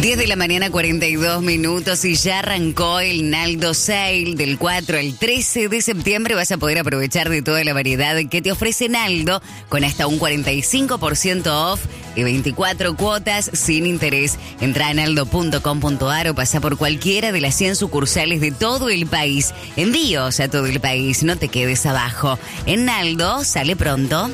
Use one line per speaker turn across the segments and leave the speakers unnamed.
10 de la mañana, 42 minutos, y ya arrancó el Naldo Sale. Del 4 al 13 de septiembre vas a poder aprovechar de toda la variedad que te ofrece Naldo, con hasta un 45% off y 24 cuotas sin interés. Entra a naldo.com.ar o pasa por cualquiera de las 100 sucursales de todo el país. Envíos a todo el país, no te quedes abajo. En Naldo, sale pronto.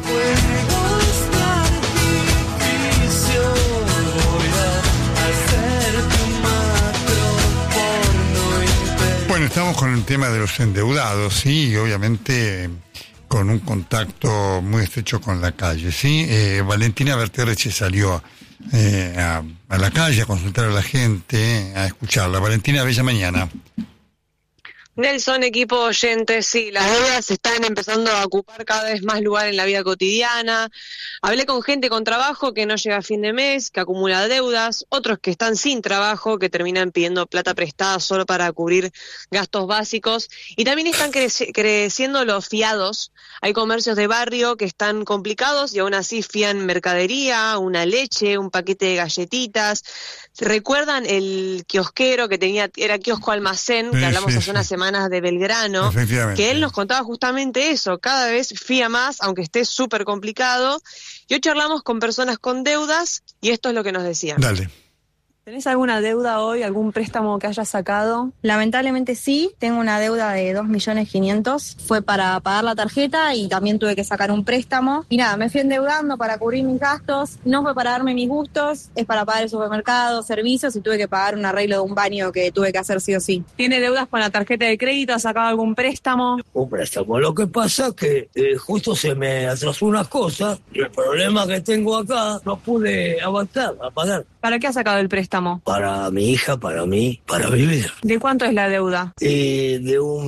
Bueno, estamos con el tema de los endeudados, sí, y obviamente con un contacto muy estrecho con la calle, sí. Valentina Berterreche salió a la calle a consultar a la gente, a escucharla. Valentina, bella mañana.
Nelson, equipo oyentes, sí, las deudas están empezando a ocupar cada vez más lugar en la vida cotidiana. Hablé con gente con trabajo que no llega a fin de mes, que acumula deudas, otros que están sin trabajo, que terminan pidiendo plata prestada solo para cubrir gastos básicos. Y también están creciendo los fiados. Hay comercios de barrio que están complicados y aún así fían mercadería, una leche, un paquete de galletitas. ¿Recuerdan el kiosquero que era kiosco almacén, que hablamos hace unas semanas de Belgrano? Que él nos contaba justamente eso, cada vez fía más, aunque esté súper complicado. Y hoy charlamos con personas con deudas y esto es lo que nos decían.
Dale.
¿Tenés alguna deuda hoy, algún préstamo que hayas sacado?
Lamentablemente sí, tengo una deuda de 2.500.000. Fue para pagar la tarjeta y también tuve que sacar un préstamo. Y nada, me fui endeudando para cubrir mis gastos. No fue para darme mis gustos, es para pagar el supermercado, servicios, y tuve que pagar un arreglo de un baño que tuve que hacer sí o sí.
¿Tiene deudas con la tarjeta de crédito? ¿Ha sacado algún préstamo?
Un préstamo. Lo que pasa es que justo se me atrasó unas cosas y el problema que tengo acá no pude avanzar a pagar.
¿Para qué ha sacado el préstamo?
Para mi hija, para mí, para vivir.
¿De cuánto es la deuda?
De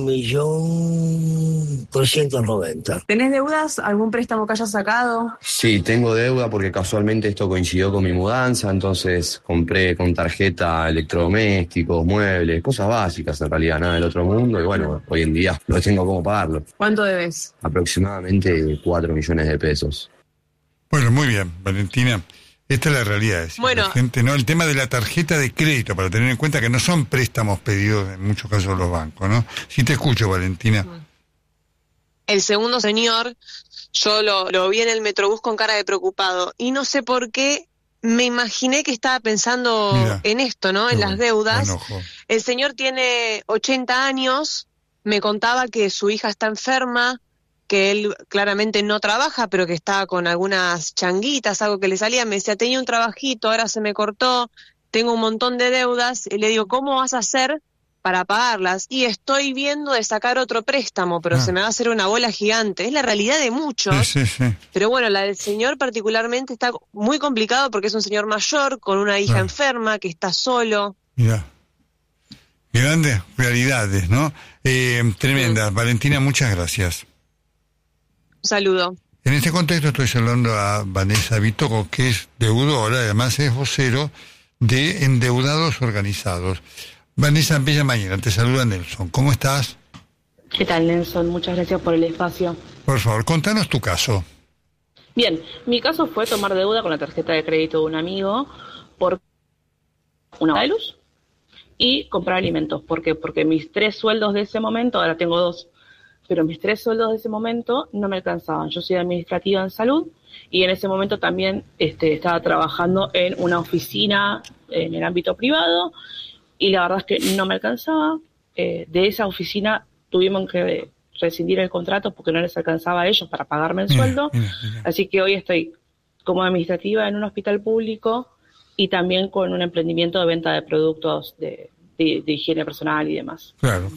1.390.000.
¿Tenés deudas? ¿Algún préstamo que hayas sacado?
Sí, tengo deuda porque casualmente esto coincidió con mi mudanza, entonces compré con tarjeta electrodomésticos, muebles, cosas básicas en realidad, nada del otro mundo, y bueno, hoy en día no tengo cómo pagarlo.
¿Cuánto debes?
Aproximadamente 4 millones de pesos.
Bueno, muy bien, Valentina. Esta es la realidad.
Bueno,
la gente, no, el tema de la tarjeta de crédito, para tener en cuenta que no son préstamos pedidos en muchos casos los bancos, ¿no? Sí te escucho, Valentina.
El segundo señor, yo lo vi en el Metrobús con cara de preocupado y no sé por qué me imaginé que estaba pensando en esto, ¿no? En las deudas. El señor tiene 80 años, me contaba que su hija está enferma, que él claramente no trabaja, pero que estaba con algunas changuitas, algo que le salía. Me decía, tenía un trabajito, ahora se me cortó, tengo un montón de deudas. Y le digo, ¿cómo vas a hacer para pagarlas? Y estoy viendo de sacar otro préstamo, pero se me va a hacer una bola gigante. Es la realidad de muchos.
Sí.
Pero bueno, la del señor particularmente está muy complicado porque es un señor mayor, con una hija enferma, que está solo.
Mira, grandes realidades, ¿no? Tremendas. Valentina, muchas gracias.
Un saludo.
En este contexto estoy hablando a Vanessa Bitoco, que es deudora, además es vocero de Endeudados Organizados. Vanessa, bella mañana, te saluda Nelson. ¿Cómo estás?
¿Qué tal, Nelson? Muchas gracias por el espacio.
Por favor, contanos tu caso.
Bien, mi caso fue tomar deuda con la tarjeta de crédito de un amigo por una de luz y comprar alimentos. ¿Por qué? Porque mis 3 sueldos de ese momento, ahora tengo 2, pero mis 3 sueldos de ese momento no me alcanzaban. Yo soy administrativa en salud y en ese momento también estaba trabajando en una oficina en el ámbito privado y la verdad es que no me alcanzaba. De esa oficina tuvimos que rescindir el contrato porque no les alcanzaba a ellos para pagarme el sueldo. Así que hoy estoy como administrativa en un hospital público y también con un emprendimiento de venta de productos de higiene personal y demás.
Claro.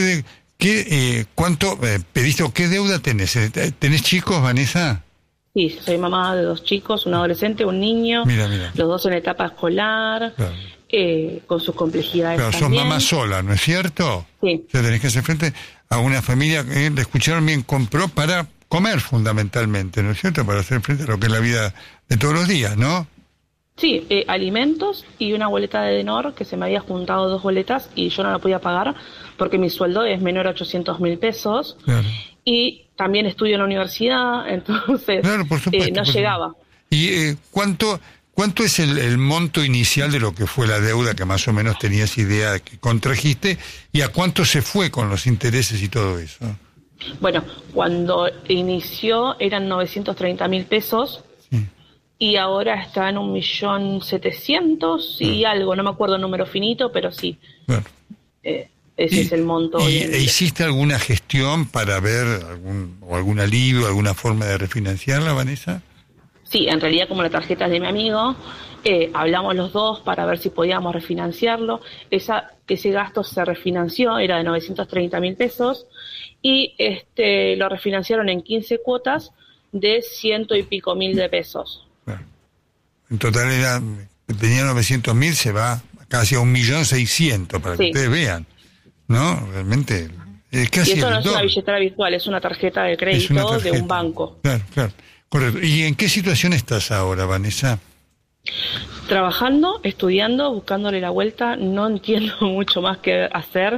¿Cuánto pediste o qué deuda tenés? ¿Tenés chicos, Vanessa?
Sí, soy mamá de 2 chicos, un adolescente, un niño.
Mira.
Los 2 en etapa escolar, con sus complejidades también.
Sos mamá sola, ¿no es cierto?
Sí.
O sea, tenés que hacer frente a una familia que, le escucharon bien, compró para comer fundamentalmente, ¿no es cierto? Para hacer frente a lo que es la vida de todos los días, ¿no?
Sí, alimentos y una boleta de Edenor, que se me había juntado 2 boletas y yo no la podía pagar porque mi sueldo es menor a 800.000 pesos.
Claro.
Y también estudio en la universidad, entonces
claro, por supuesto,
no llegaba.
¿Y cuánto ¿Cuánto es el monto inicial de lo que fue la deuda que más o menos tenías idea de que contrajiste y a cuánto se fue con los intereses y todo eso?
Bueno, cuando inició eran 930.000 pesos.
Sí.
Y ahora está en 1.700.000 y algo, no me acuerdo el número finito, pero sí.
Claro.
Ese es el monto.
¿Hiciste alguna gestión para ver algún alivio, alguna forma de refinanciarla, Vanessa?
Sí, en realidad como la tarjeta es de mi amigo, hablamos los dos para ver si podíamos refinanciarlo. Ese gasto se refinanció, era de 930.000 pesos y lo refinanciaron en 15 cuotas de 100 y pico mil de pesos.
Claro. En total tenía 900.000, se va casi a 1.600.000 para que ustedes vean, ¿no? Realmente es casi
y esto no
el
es una
doble.
billetera virtual, es una tarjeta de crédito de un banco.
Claro, correcto. ¿Y en qué situación estás ahora, Vanessa?
Trabajando, estudiando, buscándole la vuelta, no entiendo mucho más qué hacer.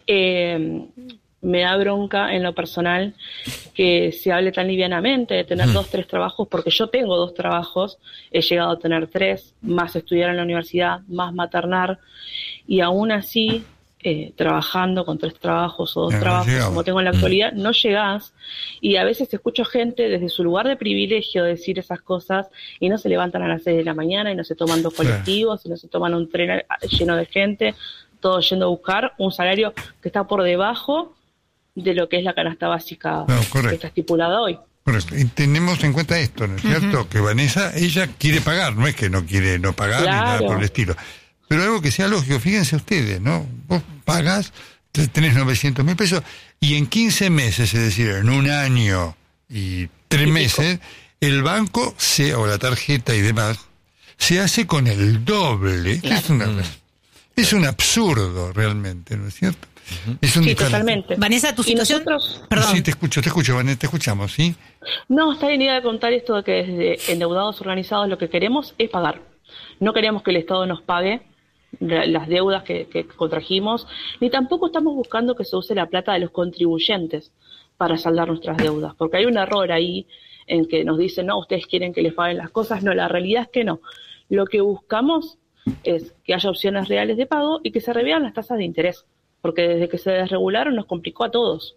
Me da bronca en lo personal que se hable tan livianamente de tener 2, 3 trabajos, porque yo tengo 2 trabajos, he llegado a tener 3, más estudiar en la universidad, más maternar, y aún así, trabajando con 3 trabajos o 2 trabajos, como tengo en la actualidad, no llegás, y a veces escucho gente desde su lugar de privilegio decir esas cosas, y no se levantan a las 6 de la mañana, y no se toman 2 colectivos, y no se toman un tren lleno de gente, todos yendo a buscar un salario que está por debajo de lo que es la canasta básica que está estipulada hoy.
Correcto. Y tenemos en cuenta esto, ¿no es cierto? Que Vanessa, ella quiere pagar, no es que no quiere no pagar ni nada por el estilo. Pero algo que sea lógico, fíjense ustedes, ¿no? Vos pagas, tenés 900.000 pesos y en 15 meses, es decir, en un año y 3 meses, el banco, o la tarjeta y demás, se hace con el doble. Claro. Es un absurdo realmente, ¿no es cierto?
Sí, totalmente.
Vanessa, tu situación...
Perdón.
Sí, te escucho, Vanessa, te escuchamos, ¿sí?
No, está bien idea de contar esto de que desde endeudados organizados lo que queremos es pagar. No queremos que el Estado nos pague las deudas que contrajimos, ni tampoco estamos buscando que se use la plata de los contribuyentes para saldar nuestras deudas, porque hay un error ahí en que nos dicen, no, ustedes quieren que les paguen las cosas. No, la realidad es que no. Lo que buscamos es que haya opciones reales de pago y que se revean las tasas de interés, porque desde que se desregularon nos complicó a todos.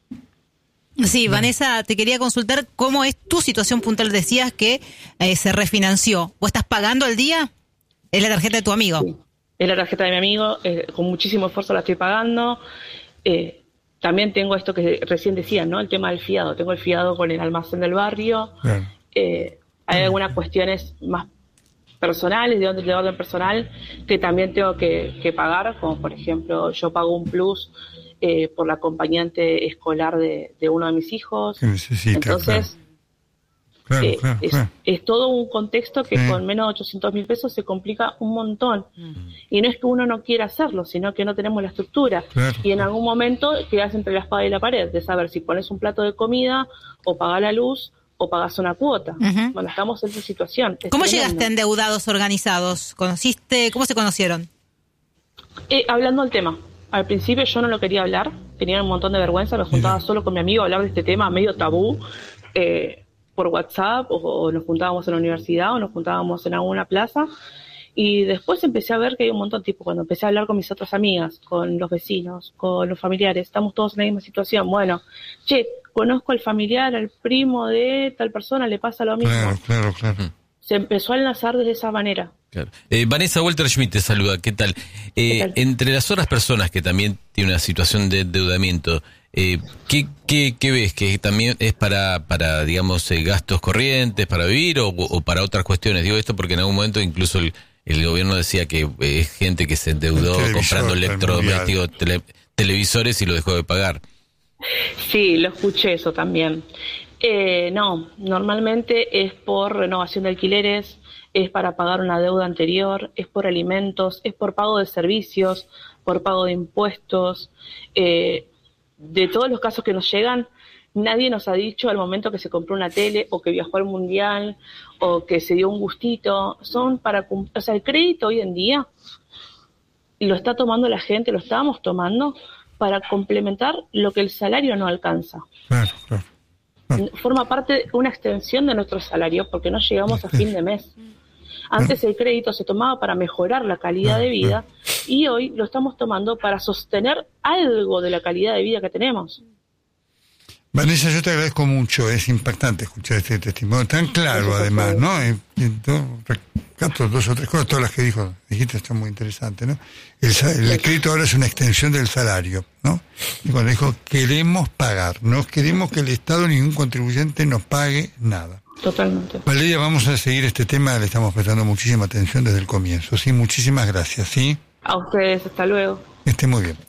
Sí, Vanessa, te quería consultar cómo es tu situación puntual. Decías que se refinanció. ¿Vos estás pagando al día? ¿Es la tarjeta de tu amigo?
Sí, es la tarjeta de mi amigo, con muchísimo esfuerzo la estoy pagando. También tengo esto que recién decían, ¿no? El tema del fiado. Tengo el fiado con el almacén del barrio. Claro. Hay algunas cuestiones más personales, de orden personal, que también tengo que pagar, como por ejemplo, yo pago un plus por la acompañante escolar de uno de mis hijos.
Que necesita,
entonces, es todo un contexto que con menos de 800.000 pesos se complica un montón. Y no es que uno no quiera hacerlo, sino que no tenemos la estructura. Y en algún momento quedas entre la espada y la pared, de saber si pones un plato de comida o pagar la luz o pagás una cuota. Bueno, estamos en esa situación.
¿Cómo llegaste a endeudados organizados? ¿Cómo se conocieron?
Hablando del tema. Al principio yo no lo quería hablar, tenía un montón de vergüenza, me juntaba solo con mi amigo a hablar de este tema, medio tabú, por WhatsApp, o nos juntábamos en la universidad, o nos juntábamos en alguna plaza, y después empecé a ver que hay un montón, tipo, cuando empecé a hablar con mis otras amigas, con los vecinos, con los familiares, estamos todos en la misma situación. Bueno, conozco al familiar, al primo de tal persona, le pasa lo mismo.
Claro.
Se empezó a enlazar de esa manera.
Claro. Vanessa, Walter Schmidt te saluda, ¿qué tal? ¿Qué tal? Entre las otras personas que también tienen una situación de endeudamiento, ¿qué ves? ¿Que también es para digamos, gastos corrientes, para vivir o para otras cuestiones? Digo esto porque en algún momento incluso el gobierno decía que es gente que se endeudó comprando electrodomésticos, televisores y lo dejó de pagar.
Sí, lo escuché eso también. No, normalmente es por renovación de alquileres, es para pagar una deuda anterior, es por alimentos, es por pago de servicios, por pago de impuestos. De todos los casos que nos llegan, nadie nos ha dicho al momento que se compró una tele o que viajó al mundial o que se dio un gustito. Son para o sea, el crédito hoy en día lo está tomando la gente, lo estábamos tomando para complementar lo que el salario no alcanza.
Claro.
Forma parte de una extensión de nuestro salario porque no llegamos a fin de mes. Antes el crédito se tomaba para mejorar la calidad de vida y hoy lo estamos tomando para sostener algo de la calidad de vida que tenemos.
Vanessa, yo te agradezco mucho, es impactante escuchar este testimonio, tan claro además, ¿no? Recato 2 o 3 cosas, todas las que dijiste están muy interesantes, ¿no? El crédito ahora es una extensión del salario, ¿no? Y cuando dijo, queremos pagar, no queremos que el Estado ni ningún contribuyente nos pague nada.
Totalmente.
Valeria, vamos a seguir este tema, le estamos prestando muchísima atención desde el comienzo, ¿sí? Muchísimas gracias, ¿sí?
A ustedes, hasta luego.
Esté muy bien.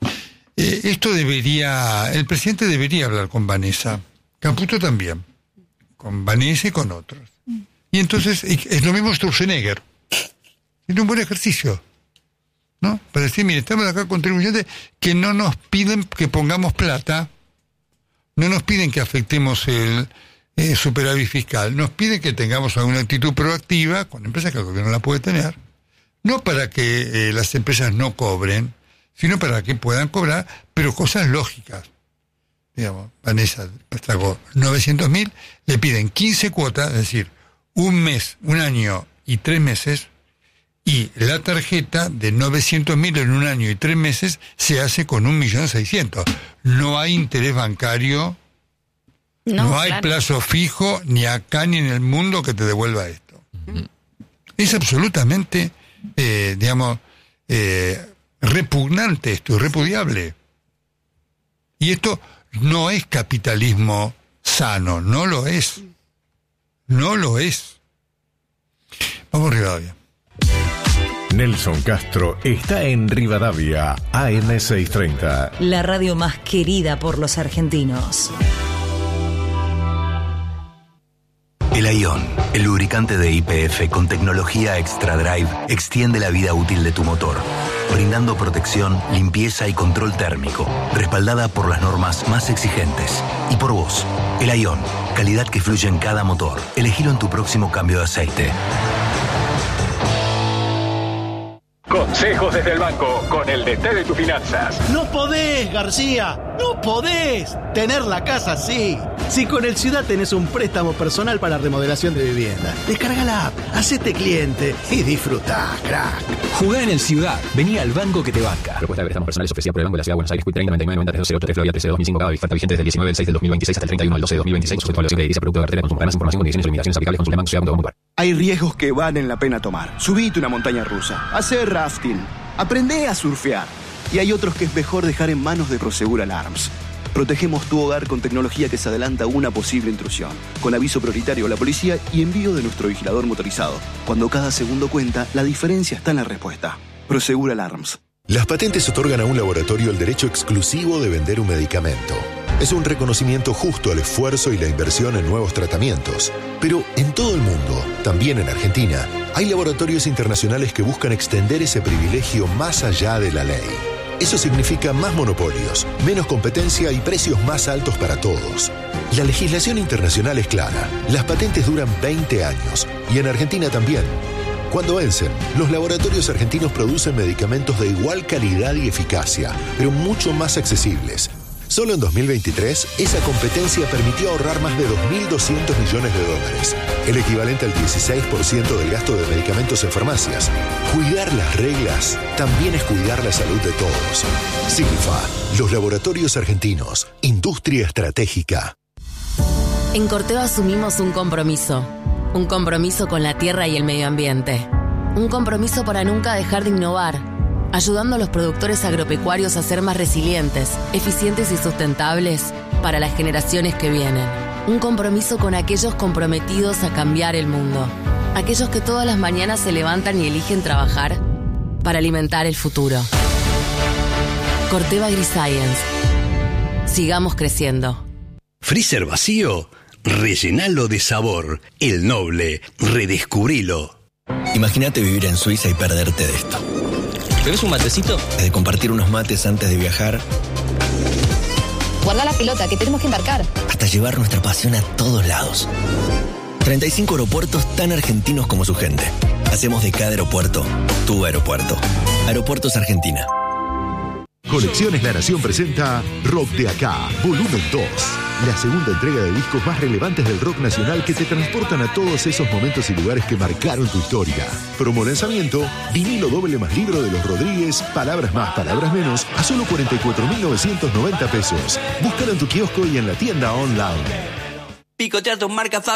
El presidente debería hablar con Vanessa, Caputo también, con Vanessa y con otros. Y entonces, es lo mismo Sturzenegger. Es un buen ejercicio, ¿no? Para decir, mire, estamos acá contribuyentes que no nos piden que pongamos plata, no nos piden que afectemos el superávit fiscal, nos piden que tengamos alguna actitud proactiva con empresas que el gobierno la puede tener, no para que las empresas no cobren, sino para que puedan cobrar, pero cosas lógicas. Digamos, Vanessa pagó 900.000, le piden 15 cuotas, es decir, un mes, un año y 3 meses, y la tarjeta de 900.000 en un año y 3 meses se hace con 1.600.000. No hay interés bancario, no hay plazo fijo, ni acá ni en el mundo que te devuelva esto. Es absolutamente, repugnante esto, irrepudiable. Y esto no es capitalismo sano, no lo es. No lo es. Vamos a Rivadavia.
Nelson Castro está en Rivadavia, AM630.
La radio más querida por los argentinos.
El Ion, el lubricante de YPF con tecnología Extra Drive, extiende la vida útil de tu motor, brindando protección, limpieza y control térmico, respaldada por las normas más exigentes. Y por vos, el Ion, calidad que fluye en cada motor. Elegilo en tu próximo cambio de aceite.
Consejos desde el banco con el DT de tus finanzas.
No podés, García, no podés tener la casa así. Si con el Ciudad tenés un préstamo personal para remodelación de vivienda, descarga la app, hacete cliente y disfrutá, crack.
Jugá en el Ciudad, vení al banco que te banca. Propuesta de préstamos personales ofrecida por el Banco de la Ciudad de Buenos Aires, 30 99 90 308 Florida 13 2005, cada oferta vigente desde el 19 del 6 del 2026 hasta el 31 del 12 del 2026, sujeto a evaluación crediticia, producto de cartera, consumo. Más información, condiciones y limitaciones aplicables, consulte bancociudad.com.
Hay riesgos que valen la pena tomar. Subite una montaña rusa, hacer rafting, aprendé a surfear. Y hay otros que es mejor dejar en manos de Prosegur Alarms. Protegemos tu hogar con tecnología que se adelanta a una posible intrusión, con aviso prioritario a la policía y envío de nuestro vigilador motorizado. Cuando cada segundo cuenta, la diferencia está en la respuesta. Prosegur Alarms.
Las patentes otorgan a un laboratorio el derecho exclusivo de vender un medicamento. Es un reconocimiento justo al esfuerzo y la inversión en nuevos tratamientos. Pero en todo el mundo, también en Argentina, hay laboratorios internacionales que buscan extender ese privilegio más allá de la ley. Eso significa más monopolios, menos competencia y precios más altos para todos. La legislación internacional es clara. Las patentes duran 20 años y en Argentina también. Cuando vencen, los laboratorios argentinos producen medicamentos de igual calidad y eficacia, pero mucho más accesibles. Solo en 2023, esa competencia permitió ahorrar más de 2.200 millones de dólares, el equivalente al 16% del gasto de medicamentos en farmacias. Cuidar las reglas también es cuidar la salud de todos. Silfa, los laboratorios argentinos, industria estratégica.
En Corteva asumimos un compromiso con la tierra y el medio ambiente. Un compromiso para nunca dejar de innovar, ayudando a los productores agropecuarios a ser más resilientes, eficientes y sustentables para las generaciones que vienen. Un compromiso con aquellos comprometidos a cambiar el mundo. Aquellos que todas las mañanas se levantan y eligen trabajar para alimentar el futuro. Corteva AgriScience. Sigamos creciendo.
¿Freezer vacío? Rellenalo de sabor. El Noble. Redescubrilo.
Imagínate vivir en Suiza y perderte de esto. ¿Bebes un matecito? De compartir unos mates antes de viajar.
Guarda la pelota, que tenemos que embarcar.
Hasta llevar nuestra pasión a todos lados. 35 aeropuertos tan argentinos como su gente. Hacemos de cada aeropuerto tu aeropuerto. Aeropuertos Argentina.
Colecciones La Nación presenta Rock de Acá, volumen 2.
la segunda entrega de discos más relevantes del rock nacional que te transportan a todos esos momentos y lugares que marcaron tu historia. Promo lanzamiento, vinilo doble más libro de los Rodríguez, palabras más, palabras menos, a solo 44.990 pesos. Búscalo en tu kiosco y en la tienda online.
Picotea tus marcas